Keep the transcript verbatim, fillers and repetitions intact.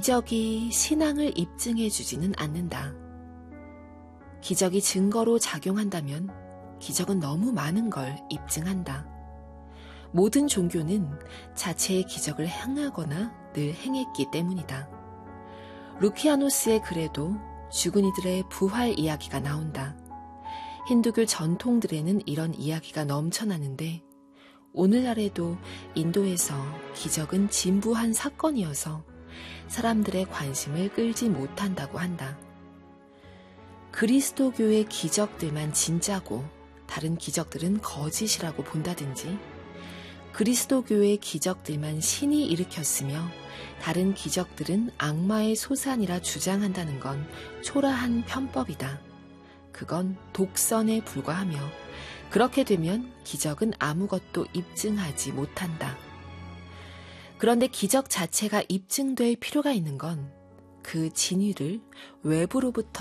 기적이 신앙을 입증해주지는 않는다. 기적이 증거로 작용한다면 기적은 너무 많은 걸 입증한다. 모든 종교는 자체의 기적을 행하거나 늘 행했기 때문이다. 루키아노스의 글에도 죽은 이들의 부활 이야기가 나온다. 힌두교 전통들에는 이런 이야기가 넘쳐나는데 오늘날에도 인도에서 기적은 진부한 사건이어서 사람들의 관심을 끌지 못한다고 한다. 그리스도교의 기적들만 진짜고 다른 기적들은 거짓이라고 본다든지, 그리스도교의 기적들만 신이 일으켰으며 다른 기적들은 악마의 소산이라 주장한다는 건 초라한 편법이다. 그건 독선에 불과하며 그렇게 되면 기적은 아무것도 입증하지 못한다. 그런데 기적 자체가 입증될 필요가 있는 건 그 진위를 외부로부터